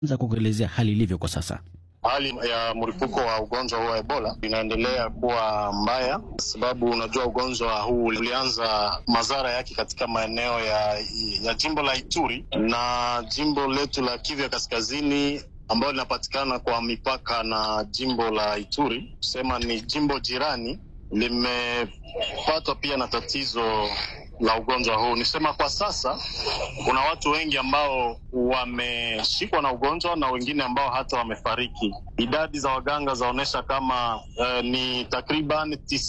za kuelezea hali ilivyo kwa sasa. Hali ya mlipuko wa ugonjwa wa Ebola inaendelea kuwa mbaya, sababu unajua ugonjwa huu ulianza madhara yake katika maeneo ya jimbo la Ituri na jimbo letu la Kivu Kaskazini ambalo linapatikana kwa mipaka na jimbo la Ituri. Kusema ni jimbo jirani limepatwa pia na tatizo la ugonjwa huu. Nisema kwa sasa kuna watu wengi ambao wameshikwa na ugonjwa na wengine ambao hata wamefariki. Idadi za waganga zaonesha kama ni takriban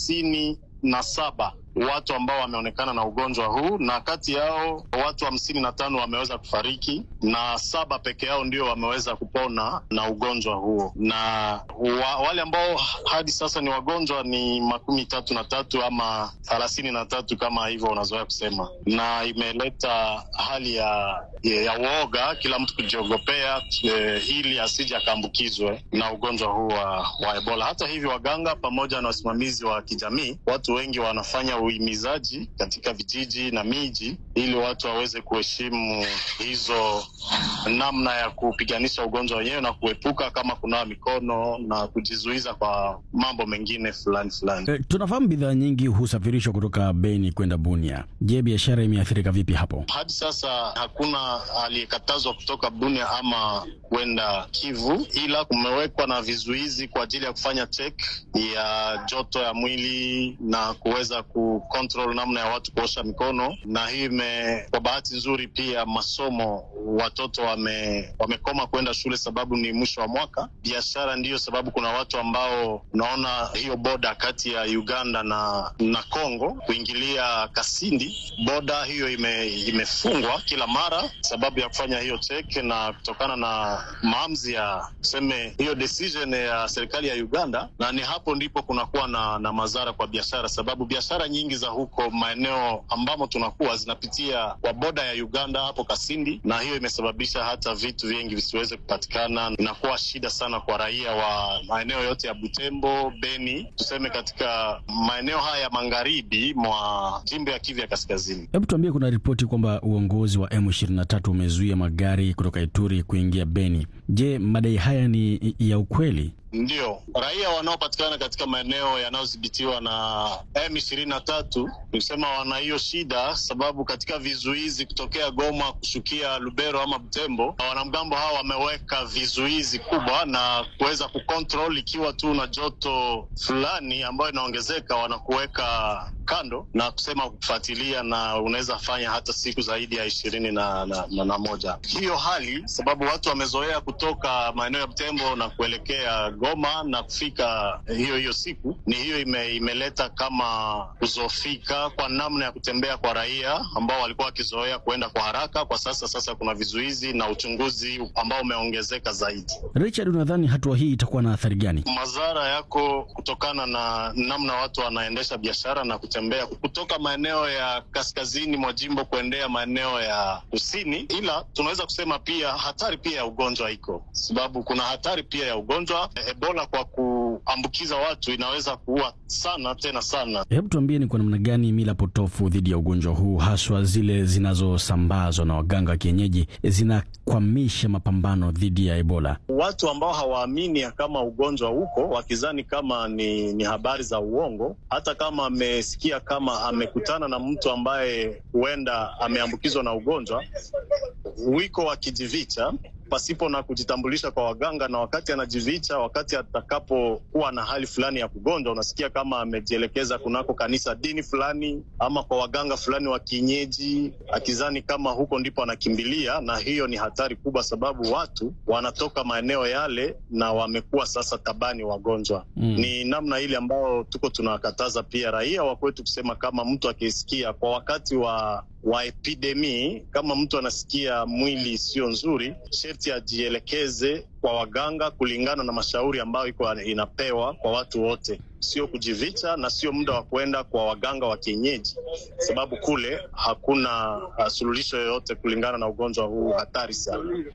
97 watu ambao wameonekana na ugonjwa huu, na kati yao watu 55 wameweza kufariki na 7 peke yao ndio wameweza kupona na ugonjwa huo. Na wale ambao hadi sasa ni wagonjwa ni 33 ama 33 kama hivyo unazoea kusema, na imeleta hali ya uoga, kila mtu kujiogopea ili asije akaambukizwe na ugonjwa huu wa Ebola. Hata hivyo waganga pamoja na wasimamizi wa kijamii, watu wengi wanafanya uhimizaji katika vijiji na miji ili watu waweze kuheshimu hizo namna ya kupiganisha ugonjwa wenyewe na kuepuka kama kunawa mikono na kujizuiza kwa mambo mengine fulani. Tunafahamu bidhaa nyingi husafirishwa kutoka Beni kwenda Bunia. Je, biashara imeathirika vipi hapo? Hadi sasa hakuna aliyekatazwa kutoka Bunia ama kwenda Kivu, ila kumewekwa na vizuizi kwa ajili ya kufanya check ya joto ya mwili na kuweza control namna ya watu kuosha mikono. Na hii kwa bahati nzuri pia masomo, watoto wamekoma kwenda shule sababu ni mwisho wa mwaka. Biashara ndiyo sababu kuna watu ambao unaona hiyo boda kati ya Uganda na Kongo kuingilia Kasindi, boda hiyo imefungwa kila mara sababu ya kufanya hiyo check, na kutokana na maamuzi ya tuseme hiyo decision ya serikali ya Uganda, na ni hapo ndipo kunakuwa na madhara kwa biashara, sababu biashara nyingi za huko maeneo ambamo tunakuwa zinapitia kwa boda ya Uganda hapo Kasindi, na hiyo imesababisha hata vitu vingi visiweze kupatikana. Inakuwa shida sana kwa raia wa maeneo yote ya Butembo, Beni, tuseme katika maeneo haya magharibi mwa jimbo ya Kivu Kaskazini. Hebu tuambie, kuna ripoti kwamba uongozi wa M23 umezuia magari kutoka Ituri kuingia Beni. Je, madai haya ni ya ukweli? Ndio, raia wanaopatikana katika maeneo yanayodhibitiwa na M23 nisema wana hiyo shida, sababu katika vizuizi kutokea Goma kushukia Lubero ama Butembo, wanamgambo hawa wameweka vizuizi kubwa na kuweza kucontrol. Ikiwa tu na joto fulani ambayo inaongezeka, wanakuweka kando na kusema kufuatilia, na unaweza fanya hata siku zaidi ya 21. Hiyo hali sababu watu wamezoea kutoka maeneo ya Butembo na kuelekea Goma na kufika hiyo siku, ni hiyo imeleta kama kuzofika kwa namna ya kutembea kwa raia ambao walikuwa wakizoea kuenda kwa haraka. Kwa sasa kuna vizuizi na uchunguzi ambao umeongezeka zaidi. Richard, unadhani hatua hii itakuwa na athari gani? Madhara yako kutokana na namna watu wanaendesha biashara na kutembea kutoka maeneo ya kaskazini mwa jimbo kuendea maeneo ya kusini, ila tunaweza kusema pia hatari pia ya ugonjwa iko, sababu kuna hatari pia ya ugonjwa Ebola kwa kuambukiza watu, inaweza kuua sana tena sana. Hebu tuambie, ni kwa namna gani mila potofu dhidi ya ugonjwa huu, haswa zile zinazosambazwa na waganga kienyeji, zinakwamisha mapambano dhidi ya Ebola? Watu ambao hawaamini kama ugonjwa huko, wakizani kama ni habari za uongo, hata kama amesikia kama amekutana na mtu ambaye huenda ameambukizwa na ugonjwa, wiko wakijivicha pasipo na kujitambulisha kwa waganga, na wakati anajivicha, wakati atakapokuwa na hali fulani ya kugonjwa, unasikia kama amejielekeza kunako kanisa dini fulani ama kwa waganga fulani wa kienyeji, akizani kama huko ndipo anakimbilia. Na hiyo ni hatari kubwa, sababu watu wanatoka maeneo yale na wamekuwa sasa tabani wagonjwa. Ni namna ile ambayo tunakataza pia raia wa kwetu kusema kama mtu akisikia kwa wakati wa epidemi, kama mtu anasikia mwili sio nzuri, sherti ajielekeze kwa waganga kulingana na mashauri ambayo inapewa kwa watu wote, sio kujivicha na sio muda wa kwenda kwa waganga wa kienyeji, sababu kule hakuna suluhisho yoyote kulingana na ugonjwa huu hatari sana.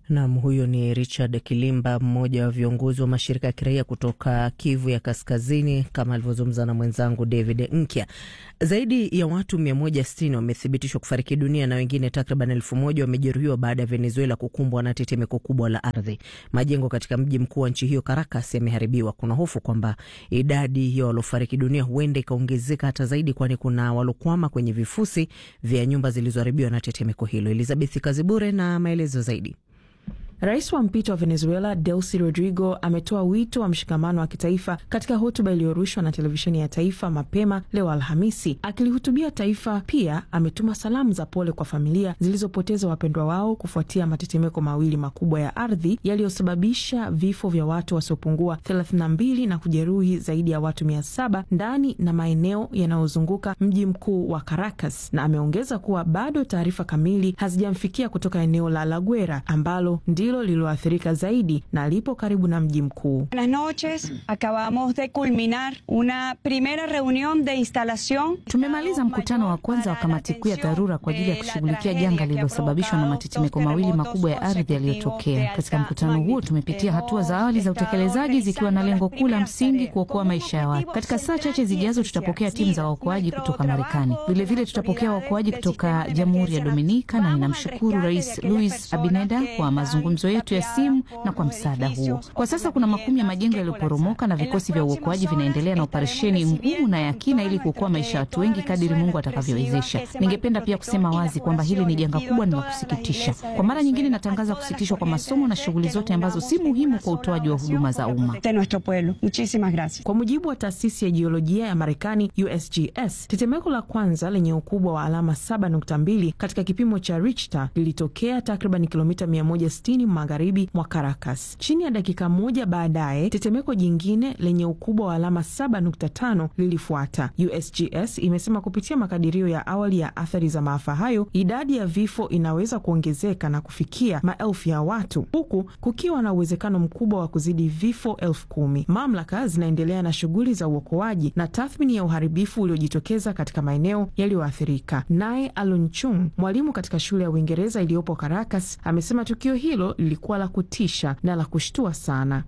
Naam, huyo ni Richard Kilimba, mmoja wa viongozi wa mashirika ya kiraia kutoka Kivu ya Kaskazini, kama alivyozungumza na mwenzangu David Nkya. Zaidi ya watu 160 wamethibitishwa kufariki dunia na wengine takriban 1000 wamejeruhiwa baada ya Venezuela kukumbwa na tetemeko kubwa la ardhi. Majengo katika mji mkuu wa nchi hiyo Caracas yameharibiwa. Kuna hofu kwamba idadi ya waliofariki dunia huenda ikaongezeka hata zaidi, kwani kuna walokwama kwenye vifusi vya nyumba zilizoharibiwa na tetemeko hilo. Elizabeth Kazibure na maelezo zaidi. Rais wa mpito wa Venezuela Delcy Rodrigo ametoa wito wa mshikamano wa kitaifa katika hotuba iliyorushwa na televisheni ya taifa mapema leo Alhamisi. Akilihutubia taifa, pia ametuma salamu za pole kwa familia zilizopoteza wapendwa wao kufuatia matetemeko mawili makubwa ya ardhi yaliyosababisha vifo vya watu wasiopungua 32 na kujeruhi zaidi ya watu 700 ndani na maeneo yanayozunguka mji mkuu wa Caracas, na ameongeza kuwa bado taarifa kamili hazijamfikia kutoka eneo la La Guera ambalo ndilo lililoathirika zaidi na lipo karibu na mji mkuu. Buenas noches, acabamos de culminar una primera reunión de instalación. Tumemaliza mkutano wa kwanza wa kamati kuu ya dharura kwa ajili ya kushughulikia janga lililosababishwa na matetemeko mawili makubwa ya ardhi yaliyotokea. Katika mkutano huo tumepitia hatua za awali za utekelezaji zikiwa na lengo kuu la msingi kuokoa maisha ya watu. Katika saa chache zijazo tutapokea timu za waokoaji kutoka Marekani. Vilevile tutapokea waokoaji kutoka Jamhuri ya Dominika, na ninamshukuru Rais Luis Abineda kwa mazungumzo yetu ya simu na kwa msaada huo. Kwa sasa kuna makumi ya majengo yaliyoporomoka na vikosi vya uokoaji vinaendelea na operesheni ngumu na ya kina ili kuokoa maisha ya watu wengi kadiri Mungu atakavyowezesha. Ningependa pia kusema wazi kwamba hili ni janga kubwa na la kusikitisha. Kwa mara nyingine natangaza kusitishwa kwa masomo na shughuli zote ambazo si muhimu kwa utoaji wa huduma za umma. Kwa mujibu wa taasisi ya jiolojia ya Marekani USGS, tetemeko la kwanza lenye ukubwa wa alama 7.2 katika kipimo cha Richter lilitokea takriban kilomita 160 magharibi mwa Caracas. Chini ya dakika moja baadaye, tetemeko jingine lenye ukubwa wa alama 7.5 lilifuata. USGS imesema kupitia makadirio ya awali ya athari za maafa hayo, idadi ya vifo inaweza kuongezeka na kufikia maelfu ya watu, huku kukiwa na uwezekano mkubwa wa kuzidi vifo 10,000. Mamlaka zinaendelea na shughuli za uokoaji na tathmini ya uharibifu uliojitokeza katika maeneo yaliyoathirika. Naye Alun Chung, mwalimu katika shule ya Uingereza iliyopo Caracas, amesema tukio hilo lilikuwa la kutisha na la kushtua sana.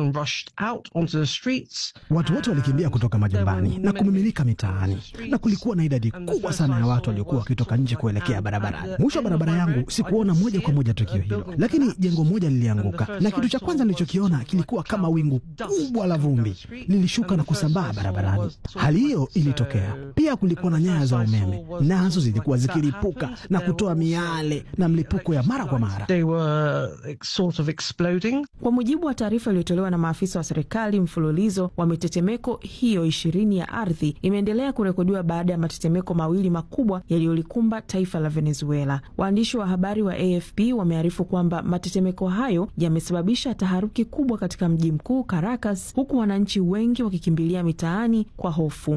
Watu wote walikimbia kutoka majumbani na kumiminika mitaani, na kulikuwa na idadi kubwa sana ya watu waliokuwa wakitoka nje kuelekea barabarani. Mwisho wa barabara yangu sikuona moja kwa moja tukio hilo, lakini jengo moja lilianguka, na kitu cha kwanza nilichokiona kilikuwa kama wingu kubwa la vumbi lilishuka na kusambaa barabarani. Hali hiyo ilitokea pia, kulikuwa na nyaya za umeme, nazo zilikuwa zikilipuka na kutoa miale na mlipuko ya mara kwa mara. Kwa mujibu wa taarifa iliyotolewa na maafisa wa serikali, mfululizo wa mitetemeko hiyo 20 ya ardhi imeendelea kurekodiwa baada ya matetemeko mawili makubwa yaliyolikumba taifa la Venezuela. Waandishi wa habari wa AFP wamearifu kwamba matetemeko hayo yamesababisha taharuki kubwa katika mji mkuu Caracas, huku wananchi wengi wakikimbilia mitaani kwa hofu.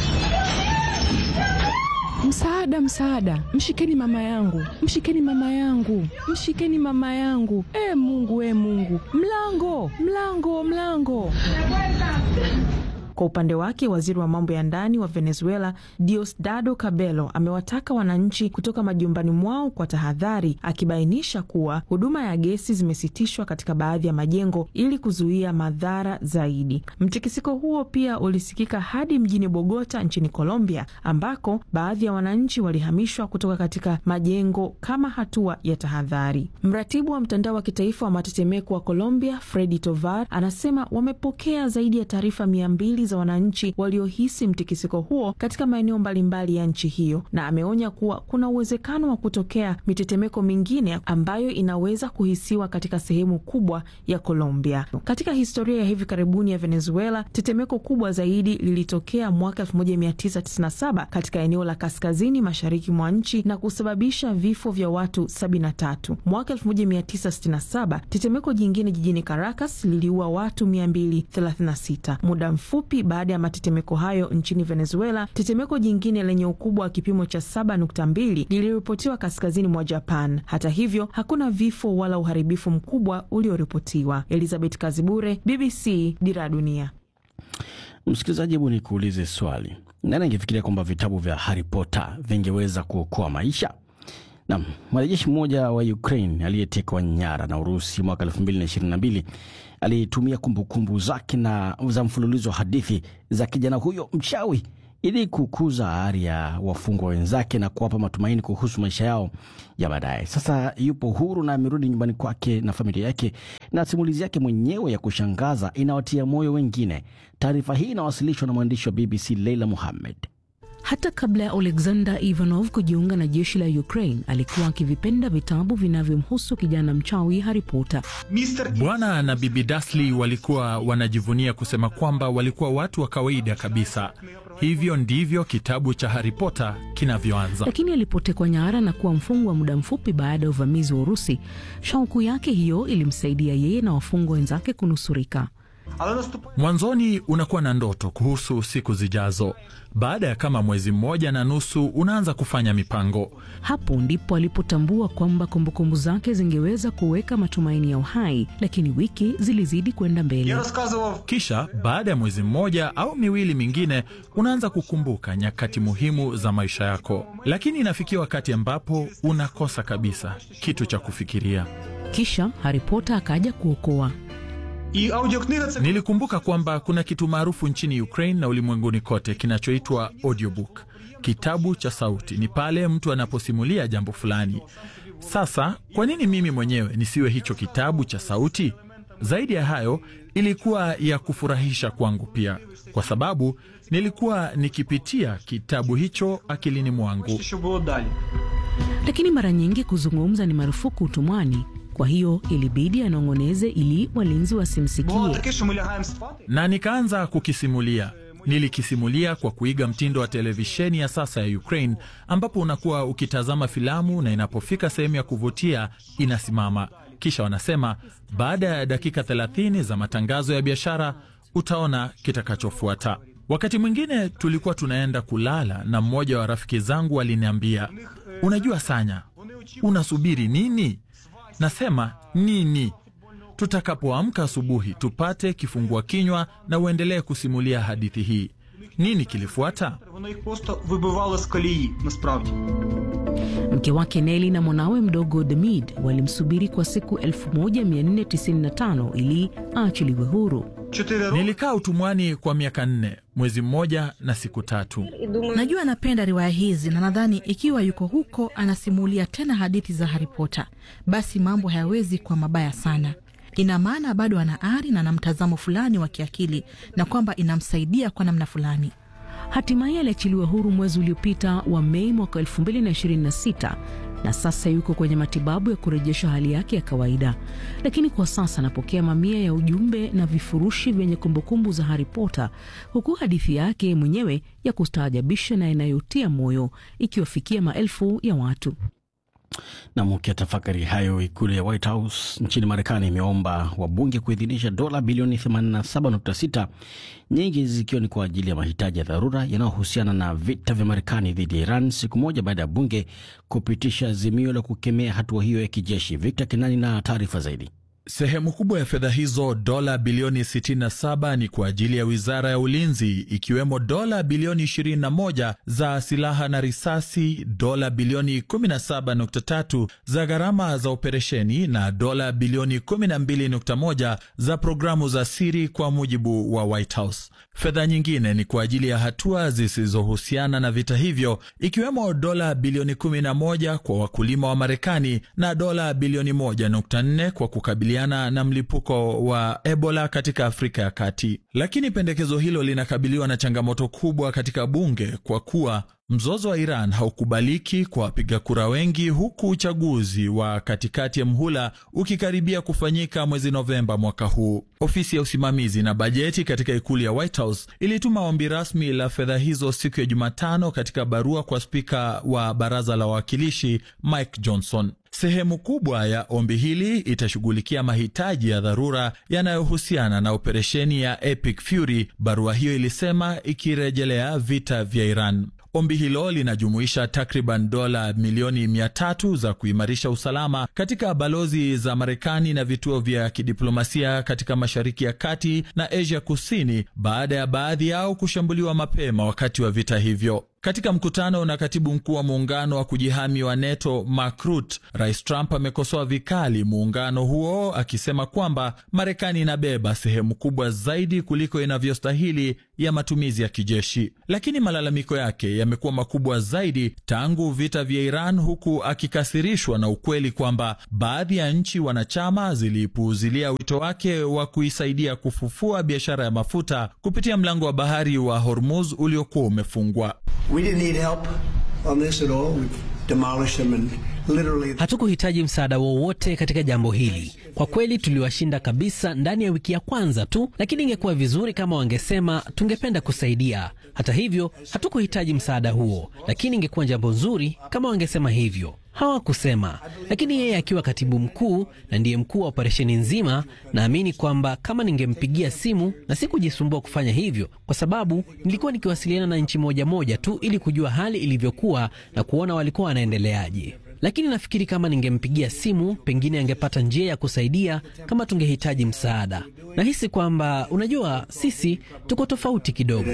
Msaada, msaada! Mshikeni mama yangu! Mshikeni mama yangu! Mshikeni mama yangu! Mungu, Mungu! Mlango! Mlango! Mlango! Kwa upande wake, waziri wa mambo ya ndani wa Venezuela Diosdado Cabello amewataka wananchi kutoka majumbani mwao kwa tahadhari, akibainisha kuwa huduma ya gesi zimesitishwa katika baadhi ya majengo ili kuzuia madhara zaidi. Mtikisiko huo pia ulisikika hadi mjini Bogota nchini Colombia, ambako baadhi ya wananchi walihamishwa kutoka katika majengo kama hatua ya tahadhari. Mratibu wa mtandao wa kitaifa wa matetemeko wa Colombia, Freddy Tovar, anasema wamepokea zaidi ya taarifa 200 za wananchi waliohisi mtikisiko huo katika maeneo mbalimbali ya nchi hiyo, na ameonya kuwa kuna uwezekano wa kutokea mitetemeko mingine ambayo inaweza kuhisiwa katika sehemu kubwa ya Colombia. Katika historia ya hivi karibuni ya Venezuela, tetemeko kubwa zaidi lilitokea mwaka 1997 katika eneo la kaskazini mashariki mwa nchi na kusababisha vifo vya watu 73. Mwaka 1967 tetemeko jingine jijini Caracas liliua watu 236. Muda mfupi baada ya matetemeko hayo nchini Venezuela, tetemeko jingine lenye ukubwa wa kipimo cha 7.2 liliripotiwa kaskazini mwa Japan. Hata hivyo, hakuna vifo wala uharibifu mkubwa ulioripotiwa. Elizabeth Kazibure, BBC, Dira Dunia. Msikilizaji, hebu nikuulize swali. Nani angefikiria kwamba vitabu vya Harry Potter vingeweza kuokoa maisha? Naam, mwanajeshi mmoja wa Ukraine aliyetekwa nyara na Urusi mwaka 2022 alitumia kumbukumbu zake na za mfululizo wa hadithi za kijana huyo mchawi ili kukuza ari ya wafungwa wenzake na kuwapa matumaini kuhusu maisha yao ya baadaye. Sasa yupo huru na amerudi nyumbani kwake na familia yake, na simulizi yake mwenyewe ya kushangaza inawatia moyo wengine. Taarifa hii inawasilishwa na mwandishi wa BBC Leila Mohammed. Hata kabla ya Alexander Ivanov kujiunga na jeshi la Ukraine, alikuwa akivipenda vitabu vinavyomhusu kijana mchawi Harry Potter. Bwana na Bibi Dursley walikuwa wanajivunia kusema kwamba walikuwa watu wa kawaida kabisa. Hivyo ndivyo kitabu cha Harry Potter kinavyoanza. Lakini alipotekwa nyara na kuwa mfungwa muda mfupi baada ya uvamizi wa Urusi, shauku yake hiyo ilimsaidia yeye na wafungwa wenzake kunusurika. Mwanzoni unakuwa na ndoto kuhusu siku zijazo. Baada ya kama mwezi mmoja na nusu unaanza kufanya mipango. Hapo ndipo alipotambua kwamba kumbukumbu zake zingeweza kuweka matumaini ya uhai, lakini wiki zilizidi kwenda mbele. Kisha baada ya mwezi mmoja au miwili mingine unaanza kukumbuka nyakati muhimu za maisha yako. Lakini inafikia wakati ambapo unakosa kabisa kitu cha kufikiria. Kisha Harry Potter akaja kuokoa. Nilikumbuka kwamba kuna kitu maarufu nchini Ukraine na ulimwenguni kote kinachoitwa audiobook. Kitabu cha sauti ni pale mtu anaposimulia jambo fulani. Sasa, kwa nini mimi mwenyewe nisiwe hicho kitabu cha sauti? Zaidi ya hayo, ilikuwa ya kufurahisha kwangu pia, kwa sababu nilikuwa nikipitia kitabu hicho akilini mwangu. Lakini mara nyingi kuzungumza ni marufuku utumwani. Kwa hiyo ilibidi anong'oneze ili walinzi wasimsikie. Na nikaanza kukisimulia. Nilikisimulia kwa kuiga mtindo wa televisheni ya sasa ya Ukraine, ambapo unakuwa ukitazama filamu na inapofika sehemu ya kuvutia inasimama. Kisha wanasema baada ya dakika 30 za matangazo ya biashara utaona kitakachofuata. Wakati mwingine tulikuwa tunaenda kulala na mmoja wa rafiki zangu aliniambia, "Unajua Sanya, unasubiri nini?" Nasema, "Nini?" Tutakapoamka asubuhi tupate kifungua kinywa na uendelee kusimulia hadithi hii. Nini kilifuata? Mke wake Nelly na mwanawe mdogo Demid walimsubiri kwa siku 1495 ili aachiliwe huru. Nilikaa utumwani kwa miaka 4, mwezi mmoja na siku 3. Najua anapenda riwaya hizi na nadhani ikiwa yuko huko anasimulia tena hadithi za Harry Potter, basi mambo hayawezi kwa mabaya sana. Ina maana bado ana ari na ana mtazamo fulani wa kiakili na kwamba inamsaidia kwa namna fulani. Hatimaye aliachiliwa huru mwezi uliopita wa Mei mwaka 2026 na sasa yuko kwenye matibabu ya kurejesha hali yake ya kawaida. Lakini kwa sasa anapokea mamia ya ujumbe na vifurushi vyenye kumbukumbu za Harry Potter, huku hadithi yake mwenyewe ya kustaajabisha na inayotia moyo ikiwafikia maelfu ya watu. Na mkitafakari hayo, ikulu ya White House nchini Marekani imeomba wabunge kuidhinisha dola bilioni 87.6, nyingi zikiwa ni kwa ajili ya mahitaji ya dharura yanayohusiana na vita vya Marekani dhidi ya Iran, siku moja baada ya bunge kupitisha azimio la kukemea hatua hiyo ya kijeshi. Victor Kenani na taarifa zaidi. Sehemu kubwa ya fedha hizo, dola bilioni 67, ni kwa ajili ya wizara ya ulinzi, ikiwemo dola bilioni 21 za silaha na risasi, dola bilioni 17.3 za gharama za operesheni na dola bilioni 12.1 za programu za siri, kwa mujibu wa White House. Fedha nyingine ni kwa ajili ya hatua zisizohusiana na vita hivyo, ikiwemo dola bilioni 11 kwa wakulima wa Marekani na dola bilioni 1.4 kwa kukabiliana na mlipuko wa Ebola katika Afrika ya Kati. Lakini pendekezo hilo linakabiliwa na changamoto kubwa katika bunge kwa kuwa mzozo wa Iran haukubaliki kwa wapiga kura wengi, huku uchaguzi wa katikati ya mhula ukikaribia kufanyika mwezi Novemba mwaka huu. Ofisi ya usimamizi na bajeti katika ikulu ya White House ilituma ombi rasmi la fedha hizo siku ya Jumatano katika barua kwa spika wa baraza la wawakilishi Mike Johnson. Sehemu kubwa ya ombi hili itashughulikia mahitaji ya dharura yanayohusiana na operesheni ya Epic Fury, barua hiyo ilisema, ikirejelea vita vya Iran. Ombi hilo linajumuisha takriban dola milioni 300 za kuimarisha usalama katika balozi za Marekani na vituo vya kidiplomasia katika Mashariki ya Kati na Asia Kusini, baada ya baadhi yao kushambuliwa mapema wakati wa vita hivyo. Katika mkutano na katibu mkuu wa muungano wa kujihami wa NATO Mark Rutte, Rais Trump amekosoa vikali muungano huo akisema kwamba Marekani inabeba sehemu kubwa zaidi kuliko inavyostahili ya matumizi ya kijeshi. Lakini malalamiko yake yamekuwa makubwa zaidi tangu vita vya Iran, huku akikasirishwa na ukweli kwamba baadhi ya nchi wanachama zilipuuzilia wito wake wa kuisaidia kufufua biashara ya mafuta kupitia mlango wa bahari wa Hormuz uliokuwa umefungwa. Hatukuhitaji msaada wowote katika jambo hili. Kwa kweli tuliwashinda kabisa ndani ya wiki ya kwanza tu, lakini ingekuwa vizuri kama wangesema tungependa kusaidia. Hata hivyo, hatukuhitaji msaada huo, lakini ingekuwa jambo nzuri kama wangesema hivyo. Hawakusema, lakini yeye akiwa katibu mkuu na ndiye mkuu wa operesheni nzima, naamini kwamba kama ningempigia simu, na sikujisumbua kufanya hivyo kwa sababu nilikuwa nikiwasiliana na nchi moja tu ili kujua hali ilivyokuwa na kuona walikuwa wanaendeleaje. Lakini nafikiri kama ningempigia simu, pengine angepata njia ya kusaidia kama tungehitaji msaada. Nahisi kwamba unajua, sisi tuko tofauti kidogo.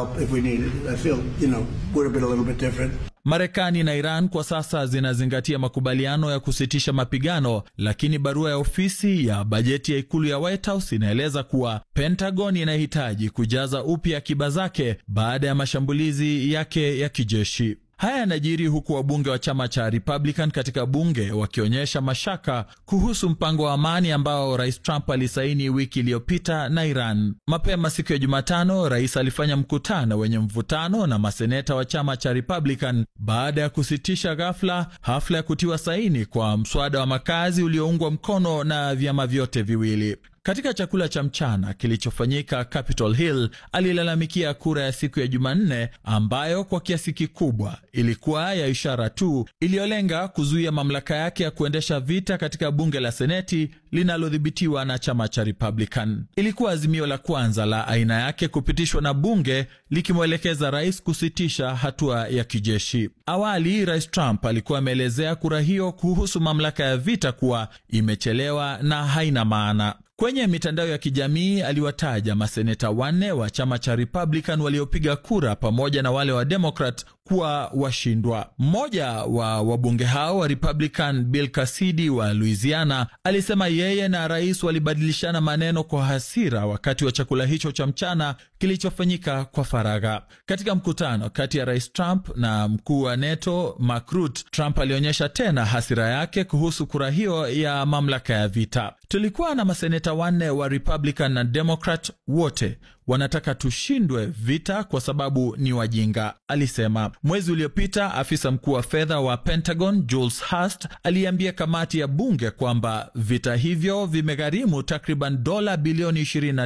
Marekani na Iran kwa sasa zinazingatia makubaliano ya kusitisha mapigano, lakini barua ya ofisi ya bajeti ya ikulu ya White House inaeleza kuwa Pentagon inahitaji kujaza upya akiba zake baada ya mashambulizi yake ya kijeshi. Haya yanajiri huku wabunge wa chama cha Republican katika bunge wakionyesha mashaka kuhusu mpango wa amani ambao Rais Trump alisaini wiki iliyopita na Iran. Mapema siku ya Jumatano, rais alifanya mkutano wenye mvutano na maseneta wa chama cha Republican baada ya kusitisha ghafla hafla ya kutiwa saini kwa mswada wa makazi ulioungwa mkono na vyama vyote viwili. Katika chakula cha mchana kilichofanyika Capitol Hill, alilalamikia kura ya siku ya Jumanne ambayo kwa kiasi kikubwa ilikuwa ya ishara tu, iliyolenga kuzuia mamlaka yake ya kuendesha vita katika bunge la Seneti linalodhibitiwa na chama cha Republican. Ilikuwa azimio la kwanza la aina yake kupitishwa na bunge likimwelekeza rais kusitisha hatua ya kijeshi. Awali, Rais Trump alikuwa ameelezea kura hiyo kuhusu mamlaka ya vita kuwa imechelewa na haina maana. Kwenye mitandao ya kijamii aliwataja maseneta 4 wa chama cha Republican waliopiga kura pamoja na wale wa Democrat kuwa washindwa. Mmoja wa wabunge hao wa Republican, Bill Cassidy wa Louisiana, alisema yeye na rais walibadilishana maneno kwa hasira wakati wa chakula hicho cha mchana kilichofanyika kwa faragha. Katika mkutano kati ya Rais Trump na mkuu wa NATO Mark Rutte, Trump alionyesha tena hasira yake kuhusu kura hiyo ya mamlaka ya vita. Tulikuwa na maseneta 4 wa Republican na Democrat, wote wanataka tushindwe vita kwa sababu ni wajinga, alisema. Mwezi uliopita, afisa mkuu wa fedha wa Pentagon Jules Hurst aliambia kamati ya bunge kwamba vita hivyo vimegharimu takriban dola bilioni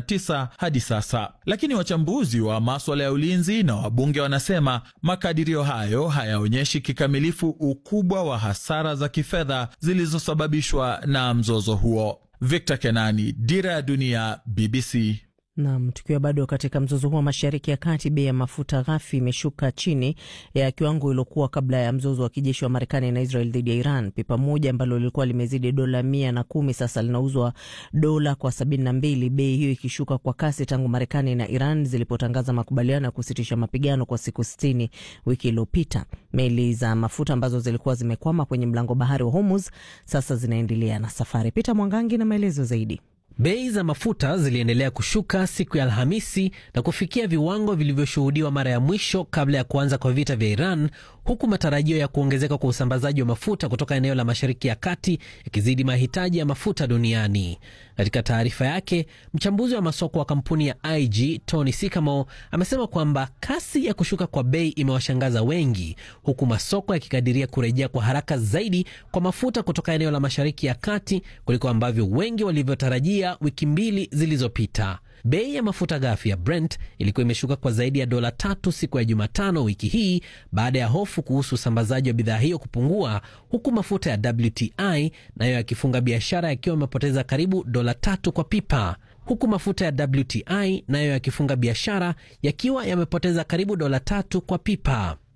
29 hadi sasa. Lakini wachambuzi wa masuala ya ulinzi na wabunge wanasema makadirio hayo hayaonyeshi kikamilifu ukubwa wa hasara za kifedha zilizosababishwa na mzozo huo. Victor Kenani, Dira ya Dunia, BBC. Naam, tukiwa bado katika mzozo huo Mashariki ya Kati, bei ya mafuta ghafi imeshuka chini ya kiwango iliokuwa kabla ya mzozo wa kijeshi wa Marekani na Israel dhidi ya Iran. Pipa moja ambalo lilikuwa limezidi dola 110 sasa linauzwa dola kwa 72, bei hiyo ikishuka kwa kasi tangu Marekani na Iran zilipotangaza makubaliano ya kusitisha mapigano kwa siku 60 wiki iliyopita. Meli za mafuta ambazo zilikuwa zimekwama kwenye mlango bahari wa Hormuz sasa zinaendelea na safari. Peter Mwangangi na maelezo zaidi. Bei za mafuta ziliendelea kushuka siku ya Alhamisi na kufikia viwango vilivyoshuhudiwa mara ya mwisho kabla ya kuanza kwa vita vya Iran, huku matarajio ya kuongezeka kwa usambazaji wa mafuta kutoka eneo la Mashariki ya Kati yakizidi mahitaji ya mafuta duniani. Katika taarifa yake, mchambuzi wa masoko wa kampuni ya IG Tony Sycamore amesema kwamba kasi ya kushuka kwa bei imewashangaza wengi, huku masoko yakikadiria kurejea kwa haraka zaidi kwa mafuta kutoka eneo la Mashariki ya Kati kuliko ambavyo wengi walivyotarajia wiki mbili zilizopita. Bei ya mafuta ghafi ya Brent ilikuwa imeshuka kwa zaidi ya dola 3 siku ya Jumatano wiki hii baada ya hofu kuhusu usambazaji wa bidhaa hiyo kupungua, huku mafuta ya WTI nayo yakifunga biashara yakiwa yamepoteza karibu dola 3 kwa pipa, huku mafuta ya WTI nayo yakifunga biashara yakiwa yamepoteza karibu dola 3 kwa pipa.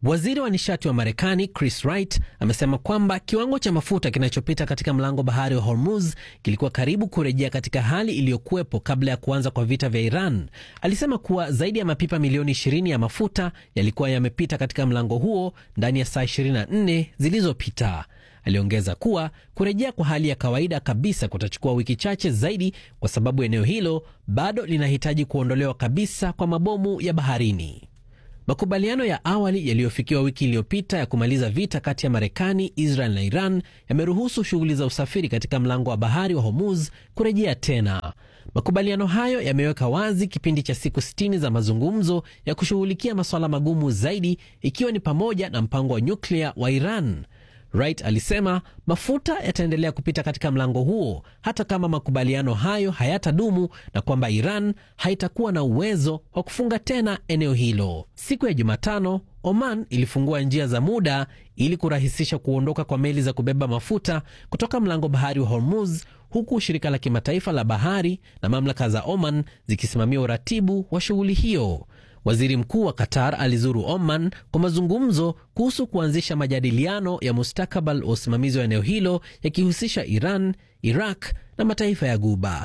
Waziri wa nishati wa Marekani Chris Wright amesema kwamba kiwango cha mafuta kinachopita katika mlango bahari wa Hormuz kilikuwa karibu kurejea katika hali iliyokuwepo kabla ya kuanza kwa vita vya Iran. Alisema kuwa zaidi ya mapipa milioni 20 ya mafuta yalikuwa yamepita katika mlango huo ndani ya saa 24 zilizopita. Aliongeza kuwa kurejea kwa hali ya kawaida kabisa kutachukua wiki chache zaidi kwa sababu eneo hilo bado linahitaji kuondolewa kabisa kwa mabomu ya baharini. Makubaliano ya awali yaliyofikiwa wiki iliyopita ya kumaliza vita kati ya Marekani, Israel na Iran yameruhusu shughuli za usafiri katika mlango wa bahari wa Hormuz kurejea tena. Makubaliano hayo yameweka wazi kipindi cha siku 60 za mazungumzo ya kushughulikia masuala magumu zaidi, ikiwa ni pamoja na mpango wa nyuklia wa Iran. Wright alisema mafuta yataendelea kupita katika mlango huo hata kama makubaliano hayo hayatadumu na kwamba Iran haitakuwa na uwezo wa kufunga tena eneo hilo. Siku ya Jumatano, Oman ilifungua njia za muda ili kurahisisha kuondoka kwa meli za kubeba mafuta kutoka mlango bahari wa Hormuz, huku shirika la kimataifa la bahari na mamlaka za Oman zikisimamia uratibu wa shughuli hiyo. Waziri mkuu wa Qatar alizuru Oman kwa mazungumzo kuhusu kuanzisha majadiliano ya mustakabali wa usimamizi wa eneo hilo yakihusisha Iran, Iraq na mataifa ya Ghuba.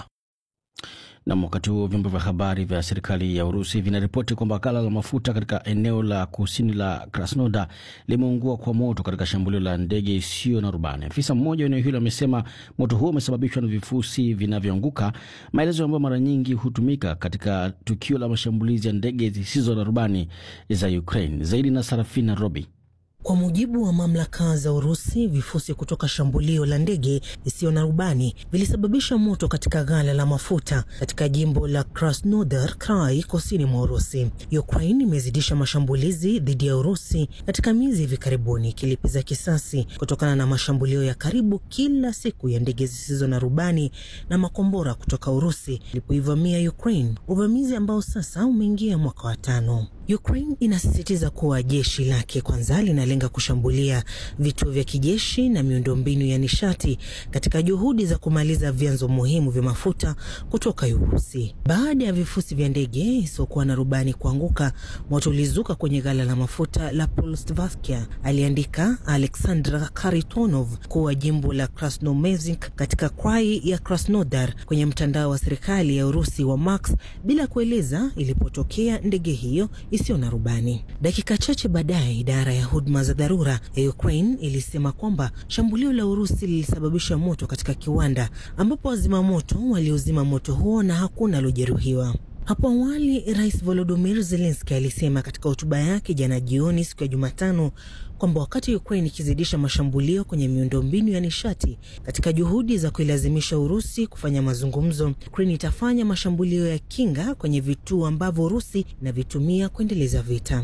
Na wakati huo vyombo vya habari vya serikali ya Urusi vinaripoti kwamba ghala la mafuta katika eneo la kusini la Krasnodar limeungua kwa moto katika shambulio la ndege isiyo na rubani. Afisa mmoja wa eneo hilo amesema moto huo umesababishwa na vifusi vinavyoanguka, maelezo ambayo mara nyingi hutumika katika tukio la mashambulizi ya ndege zisizo na rubani za Ukraine. Zaidi na Sarafina Robi. Kwa mujibu wa mamlaka za Urusi, vifusi kutoka shambulio la ndege isiyo na rubani vilisababisha moto katika ghala la mafuta katika jimbo la Krasnodar Krai, kusini mwa Urusi. Ukraine imezidisha mashambulizi dhidi ya Urusi katika miezi hivi karibuni, ikilipiza kisasi kutokana na mashambulio ya karibu kila siku ya ndege zisizo na rubani na makombora kutoka Urusi ilipoivamia Ukraine, uvamizi ambao sasa umeingia mwaka wa 5. Ukraine inasisitiza kuwa jeshi lake kwanza linalenga kushambulia vituo vya kijeshi na miundombinu ya nishati katika juhudi za kumaliza vyanzo muhimu vya mafuta kutoka Urusi. Baada ya vifusi vya ndege isiyokuwa na rubani kuanguka, moto ulizuka kwenye ghala la mafuta la Polstvatskia, aliandika Alexander Karitonov, kuwa jimbo la Krasnomezink katika Krai ya Krasnodar, kwenye mtandao wa serikali ya Urusi wa Max, bila kueleza ilipotokea ndege hiyo isiyo na rubani. Dakika chache baadaye, idara ya huduma za dharura ya Ukraine ilisema kwamba shambulio la Urusi lilisababisha moto katika kiwanda, ambapo wazima moto waliozima moto huo na hakuna aliojeruhiwa. Hapo awali, Rais Volodymyr Zelensky alisema katika hotuba yake jana jioni, siku ya Jumatano, kwamba wakati Ukraine ikizidisha mashambulio kwenye miundombinu ya nishati katika juhudi za kuilazimisha Urusi kufanya mazungumzo, Ukraine itafanya mashambulio ya kinga kwenye vituo ambavyo Urusi inavitumia kuendeleza vita.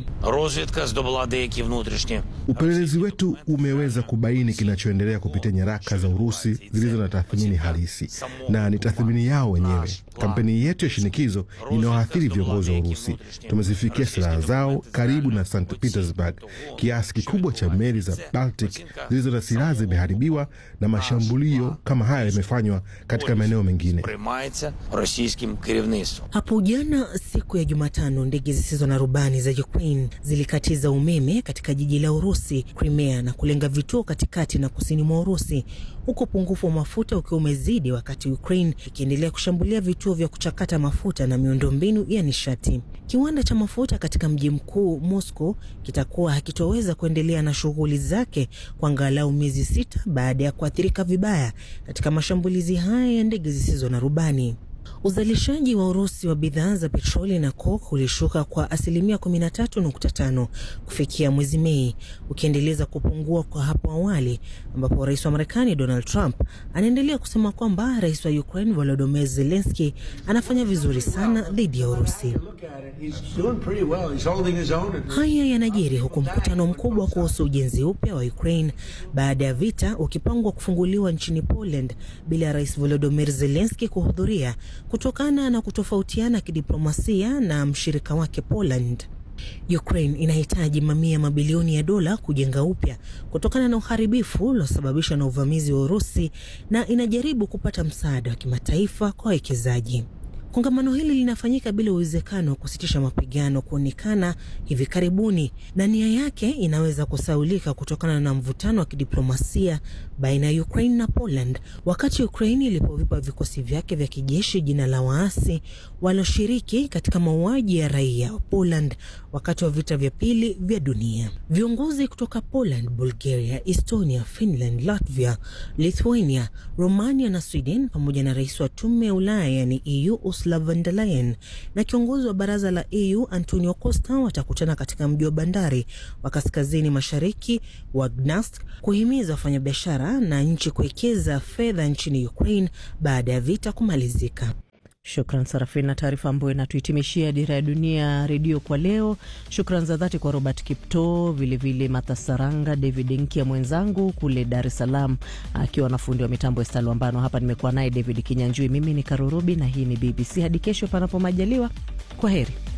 Upelelezi wetu umeweza kubaini kinachoendelea kupitia nyaraka za Urusi zilizo na tathmini halisi, na ni tathmini yao wenyewe. Kampeni yetu ya shinikizo inayoathiri viongozi wa Urusi. Tumezifikia silaha zao karibu na St. Petersburg. Kiasi kikubwa cha meli za Baltic zilizo na silaha zimeharibiwa na mashambulio kama haya yamefanywa katika maeneo mengine. Hapo jana, siku ya Jumatano, ndege zisizo na rubani za Ukraine zilikatiza umeme katika jiji la Urusi Crimea na kulenga vituo katikati na kusini mwa Urusi, huko pungufu wa mafuta ukiwa umezidi, wakati Ukraine ikiendelea kushambulia vituo vya kuchakata mafuta na miundombinu ya nishati. Kiwanda cha mafuta katika mji mkuu Moscow kitakuwa hakitoweza kuendelea na shughuli zake kwa angalau miezi 6 baada ya kuathirika vibaya katika mashambulizi haya ya ndege zisizo na rubani. Uzalishaji wa Urusi wa bidhaa za petroli na coke ulishuka kwa 13.5 kufikia mwezi Mei, ukiendeleza kupungua kwa hapo awali, ambapo rais wa Marekani Donald Trump anaendelea kusema kwamba rais wa Ukraine Volodymyr Zelensky anafanya vizuri sana dhidi ya Urusi. Haya yanajiri huku mkutano mkubwa kuhusu ujenzi upya wa Ukraine baada ya vita ukipangwa kufunguliwa nchini Poland bila rais Volodymyr Zelensky kuhudhuria kutokana na kutofautiana kidiplomasia na mshirika wake Poland. Ukraine inahitaji mamia mabilioni ya dola kujenga upya kutokana na uharibifu uliosababishwa na uvamizi wa Urusi, na inajaribu kupata msaada wa kimataifa kwa wawekezaji. Kongamano hili linafanyika bila uwezekano wa kusitisha mapigano kuonekana hivi karibuni, na nia yake inaweza kusaulika kutokana na mvutano wa kidiplomasia baina ya Ukraine na Poland, wakati Ukraine ilipovipa vikosi vyake vya kijeshi jina la waasi walioshiriki katika mauaji ya raia wa Poland wakati wa vita vya pili vya dunia. Viongozi kutoka Poland, Bulgaria, Estonia, Finland, Latvia, Lithuania, Romania na Sweden pamoja na rais wa tume ya Ulaya yani EU Ursula von der Leyen na kiongozi wa baraza la EU Antonio Costa watakutana katika mji wa bandari wa kaskazini mashariki wa Gdansk kuhimiza wafanyabiashara na nchi kuwekeza fedha nchini Ukraine baada ya vita kumalizika. Shukran Sarafina, taarifa ambayo inatuhitimishia Dira ya Dunia redio kwa leo. Shukran za dhati kwa Robert Kipto, vilevile Martha Saranga, David Nkia mwenzangu kule Dar es Salaam akiwa na fundi wa mitambo Esther Luambano. Hapa nimekuwa naye David Kinyanjui, mimi ni Karurubi na hii ni BBC. Hadi kesho panapo majaliwa, kwa heri.